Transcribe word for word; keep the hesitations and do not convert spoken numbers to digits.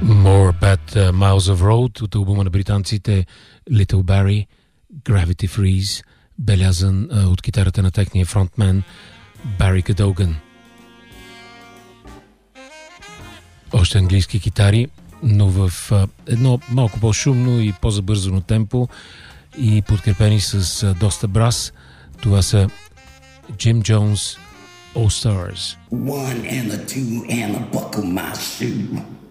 More Bad Miles of Road от албума на британците Little Barry, Gravity Freeze, белязан а, от китарата на техния фронтмен Бари Кадоган. Още английски китари, но в а, едно малко по-шумно и по-забързано темпо и подкрепени с а, доста брас. Това са Jim Jones All Stars. One and a two and a buckle my shoe.